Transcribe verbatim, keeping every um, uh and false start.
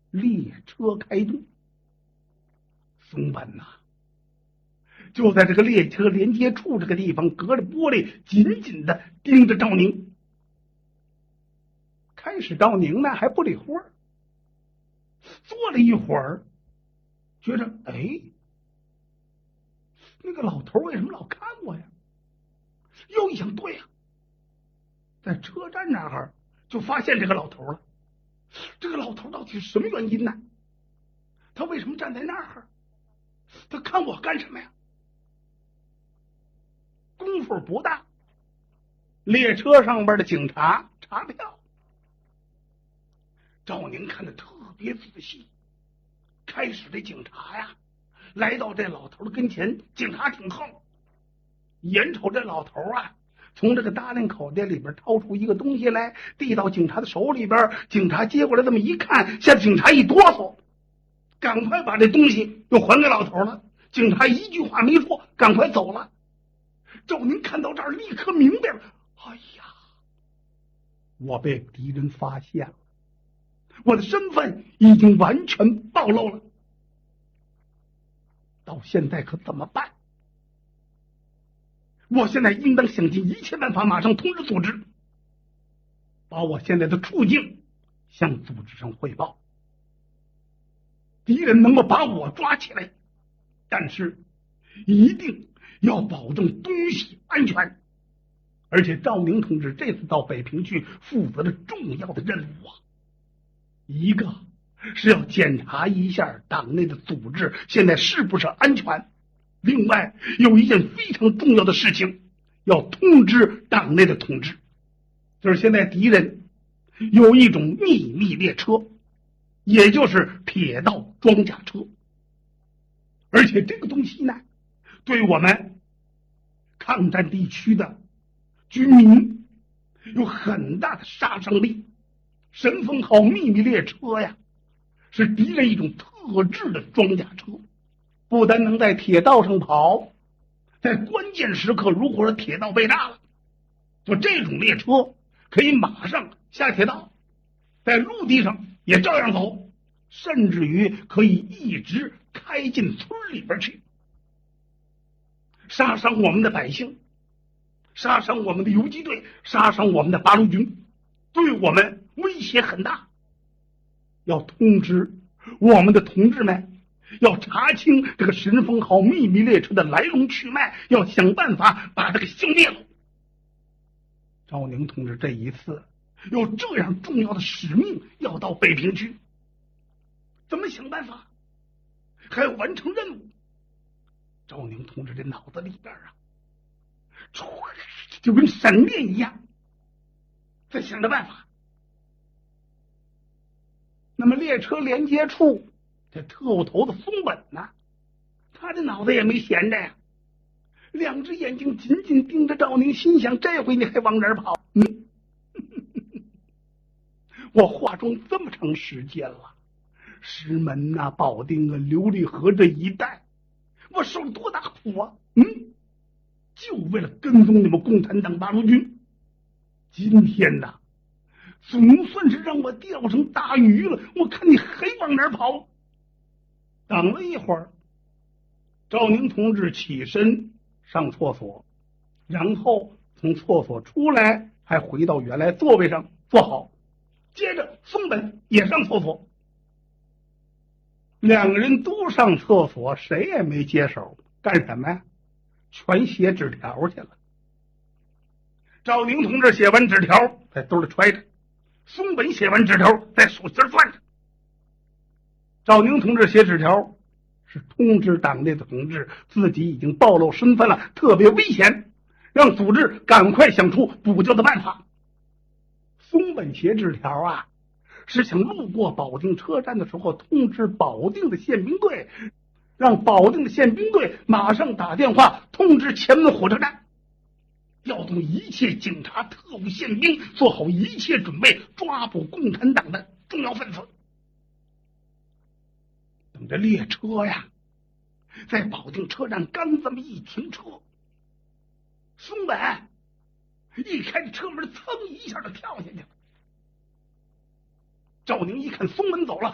列车开动。松本呐、啊，就在这个列车连接处这个地方，隔着玻璃紧紧的盯着赵宁。开始赵宁呢还不理会儿，坐了一会儿，觉着哎，那个老头为什么老看我呀？又一想，对呀、啊，在车站那儿就发现这个老头了。这个老头到底是什么原因呢？他为什么站在那儿？他看我干什么呀？功夫不大，列车上边的警察查票。赵宁看得特别仔细。开始这警察呀，来到这老头的跟前，警察挺横，眼瞅这老头啊，从这个搭裢口袋里边掏出一个东西来，递到警察的手里边。警察接过来这么一看，吓警察一哆嗦，赶快把这东西又还给老头了。警察一句话没说，赶快走了。赵宁看到这儿，立刻明白了，哎呀，我被敌人发现了，我的身份已经完全暴露了，到现在可怎么办？我现在应当想尽一切办法，马上通知组织，把我现在的处境向组织上汇报。敌人能够把我抓起来，但是一定要保证东西安全。而且赵宁同志这次到北平去，负责了重要的任务啊，一个是要检查一下党内的组织现在是不是安全，另外有一件非常重要的事情要通知党内的同志，就是现在敌人有一种秘密列车，也就是铁道装甲车，而且这个东西呢，对我们抗战地区的军民有很大的杀伤力。神风号秘密列车呀，是敌人一种特制的装甲车，不但能在铁道上跑，在关键时刻如果说铁道被炸了，就这种列车可以马上下铁道，在陆地上也照样走，甚至于可以一直开进村里边去，杀伤我们的百姓，杀伤我们的游击队，杀伤我们的八路军，对我们威胁很大。要通知我们的同志们，要查清这个神风号秘密列车的来龙去脉，要想办法把这个消灭了。赵宁同志这一次有这样重要的使命要到北平去，怎么想办法还要完成任务？赵宁同志这脑子里边啊，就跟闪电一样在想着办法。那么列车连接处这特务头子松本呢，他的脑子也没闲着呀，两只眼睛紧紧盯着赵宁，心想这回你还往哪儿跑？嗯，我化妆这么长时间了，石门呐、啊、保定啊、琉璃河这一带，我受了多大苦啊！嗯，就为了跟踪你们共产党八路军。今天呐，总算是让我钓上大鱼了，我看你还往哪儿跑？等了一会儿，赵宁同志起身上厕所，然后从厕所出来，还回到原来座位上坐好，接着松本也上厕所。两个人都上厕所，谁也没接手，干什么呀？全写纸条去了。赵宁同志写完纸条在兜里揣着，松本写完纸条在手心攥着。赵宁同志写纸条是通知党内的同志自己已经暴露身份了，特别危险，让组织赶快想出补救的办法。松本写纸条啊，是想路过保定车站的时候通知保定的宪兵队，让保定的宪兵队马上打电话通知前门火车站，调动一切警察、特务、宪兵，做好一切准备，抓捕共产党的重要分子。等着列车呀，在保定车站刚这么一停车，松本一开着车门，噌一下就跳下去了。赵宁一看松本走了，